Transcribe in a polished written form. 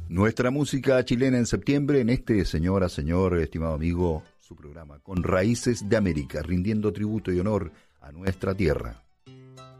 Nuestra música chilena en septiembre, en este, señora, señor, estimado amigo, su programa Con Raíces de América, rindiendo tributo y honor a nuestra tierra.